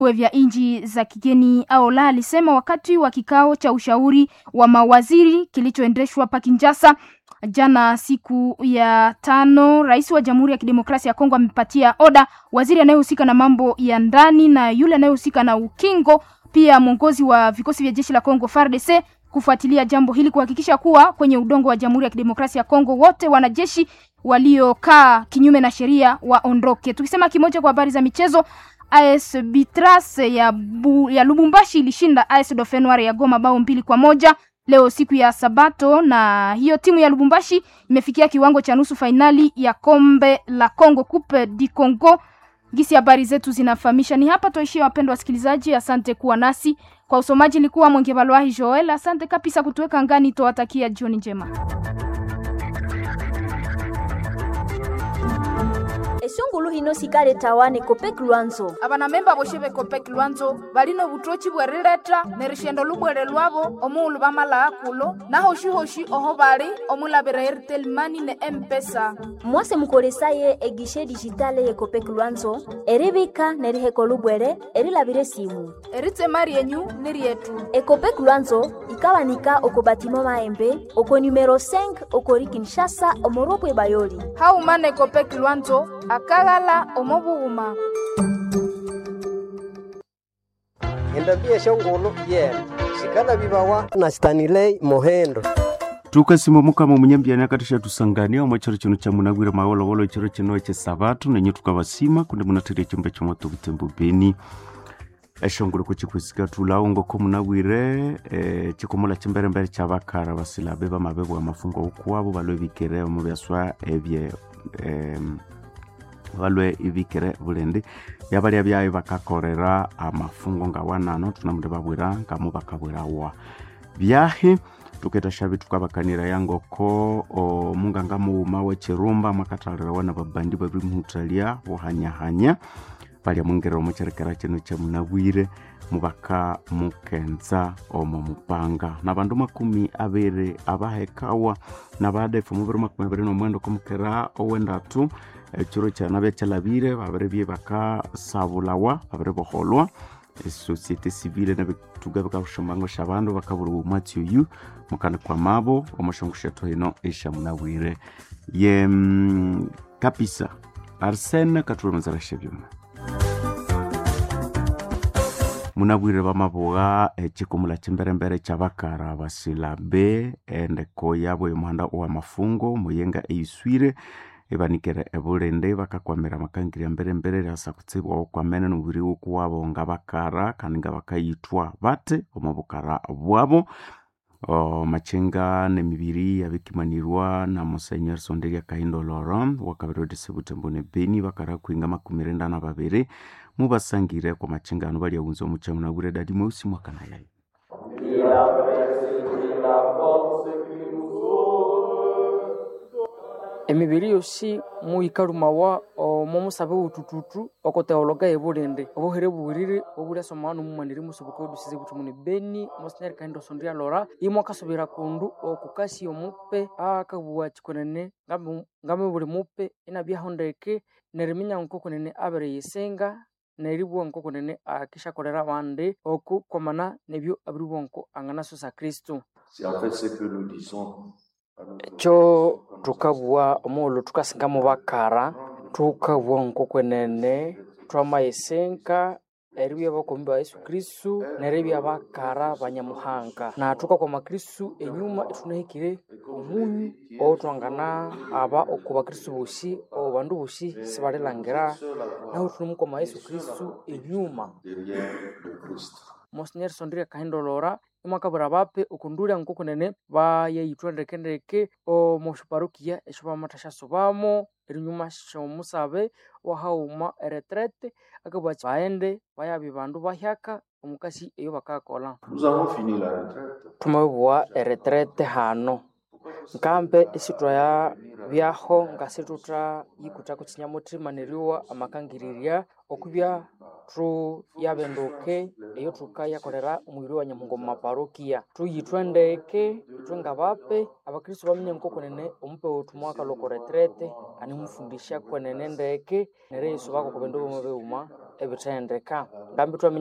vya nchi za kigeni Aola alisema wakati wa kikao cha ushauri wa mawaziri kilichoendeshwa hapa Kinshasa jana siku ya 5. Rais wa Jamhuri ya Kidemokrasia ya Kongo amepatia oda waziri anayehusika na mambo ya ndani na yule anayehusika na ukingo, pia mwongozi wa vikosi vya jeshi la Kongo FARDC kufuatilia jambo hili, kuhakikisha kuwa kwenye udongo wa Jamhuri ya Kidemokrasia ya Kongo wote wanajeshi waliokaa kinyume na sheria waondoke. Tukisema kimoja kwa habari za michezo, AS Bitras ya Lubumbashi ilishinda AS Dauphin Noir ya Goma bao 2-1 leo siku ya Sabato, na hiyo timu ya Lubumbashi imefikia kiwango cha nusu finali ya kombe la Congo, Coupe du Congo. Gisi habari zetu zinafahamisha. Ni hapa tuishie, wapendwa wasikilizaji. Asante kuwa nasi. Kwa usomaji nilikuwa Mwengevalwahi Joel. Asante kabisa kutuweka ngani, tuwatakia jioni njema. Esungulu hino sikale tawane Kopek Luanzo. Abana memba boshebe Kopek Luanzo balino butochi bwerileta nerishendo lubwere lwabo omulu bamala akulo na hoshi oho bali omulabira Airtel Money ne M-Pesa. Mwase mukolesaye egishe digitale ye Kopek Luanzo eribika neriheko lubwere erilabire simu. Erite mari yenyu niri yetu. Kopek Luanzo ikawanika okobatimo maembe oko numero 5 okori Kinshasa omoropwe bayoli. Haumane Kopek Luanzo akagala omobuuma. Endabie shongolo shikana bibawa na Stanley Mohendo. Tukasimomuka mu munyambyana katisha tusangania omachoro kino kya munagwira mawolo wolo chiro kino kye Sabato nenye tukabasima kunde munatere chimbe chomoto butembo Beni. Eshongolo ko chikusika tulaongo ko munagwire chikomola chimbere cyabakara basilabe bamabebo amafungo okwabo balobikere mu byaswa ebye walwe ibikere bulende yabali abyaye bakakorera amafungo ngawanano tunamude babwira ngamu bakabwira wa byahe tuketa shabi tukabakanira yango ko munganga mu mawe Chirumba makatalera wana babandi babiri mutalia bohanya bali mungero mu cherekera kino cya munabwire mubaka mukenza omo mupanga nabandu 20 abahekawa nabadefu mu 20 no mwendo kumukera owendatu chiro cyana bechalabire babarebye baka sabulawa babare boholwa societe civile na tugabuka ushomango shabandu bakaburu Matthew yu mukana kwa mabo omushongusha tohino esha munabwire ye kapisa Arsene katulumazara shebyuma munabwire bamaboga chikomula chimberembere cyabakara basilabe endeko yabo yomuhanda wa mafungo muyenga eiswire ebanikere ebulende bakakwamira makangiri mbere rasa kutsibwa kwamene nubiri ukuwabo ngabakara kaninga bakayitwa bate omubukara bwabo machenga nemibiri yabikimanirwa na Monseigneur Sondelia Kahindo Laurent wakabiro Butembo ne Beni bakara kuinga 22 mubasangire kwa machenga anu bali yawunzo mucha munabure dadi mwusi mwakana yayi. Emibiri yosi muikarumawa momusabe utututu okoteologa ebulende obuhere buwirire obulya somano mumaniri musubuko dusize butumuni Beni Monseigneur Kahindo Sondelia Laurent imo kasubira kundu okukasi omupe akabuwa chikonene ngamwe buli mupe inabya hondeke neriminya nkokonene abere yesenga neribwa nkokonene akisha kolera bande oku komana nebyo abiribwa nko anganaso sa Kristo. C'est en fait ce que nous disons. Cho tukabwa omolo tukasinga mu bakara tukabwa nkokwenene twama yesenka eribya bakomba Yesu Kristo neribya bakara banyamuhanga na tukakoma Kristo enyuma tunahikire omunyu otwangana aba okuba Kristo bushi obandu bushi sibarelangira na tunumukoma Yesu Kristo enyuma. Monseigneur Sondelia Kahindo Laurent imakabura bape okundura nkokonene bayayitwa ndekendeke o moshuparukia eshoba matasha sobamo erinyuma sho musabe wahauma retraite akabwa baende bayabi bandu bahyaka omukasi eyo bakakola. Nous avons fini la retraite. Tumabwa retraite hano nkambe esitwa ya byaho ngasitutra yikuta kukinyamutima neriwa amakangiriria okubya tru yabendoke eyo tukaya kolera umwiri wa Nyamungo mu maparokia tuyitwendeke twengabape abakristo bamenye nkokonene omupe otumwaka loko retrete ani mufundisha kwenene ndeke nere Yesu bako kubendo bomebeuma ebithendeka ngambi